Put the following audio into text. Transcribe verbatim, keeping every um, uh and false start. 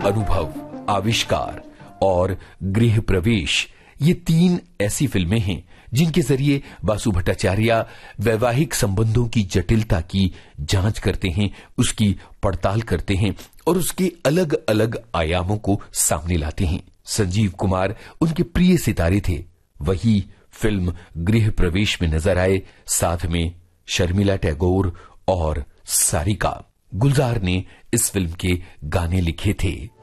अनुभव, आविष्कार और गृह प्रवेश, ये तीन ऐसी फिल्में हैं जिनके जरिए वासु भट्टाचार्य वैवाहिक संबंधों की जटिलता की जांच करते हैं, उसकी पड़ताल करते हैं और उसके अलग अलग आयामों को सामने लाते हैं। संजीव कुमार उनके प्रिय सितारे थे। वही फिल्म गृह प्रवेश में नजर आए, साथ में शर्मिला टैगोर और सारिका। गुलजार ने इस फिल्म के गाने लिखे थे।